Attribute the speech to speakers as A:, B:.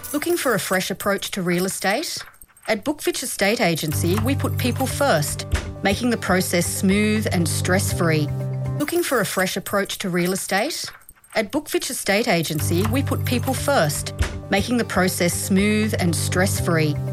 A: Looking for a fresh approach to real estate? At Bookfitch Estate Agency, we put people first, making the process smooth and stress-free. Looking for a fresh approach to real estate? At Bookfitch Estate Agency, we put people first, making the process smooth and stress-free.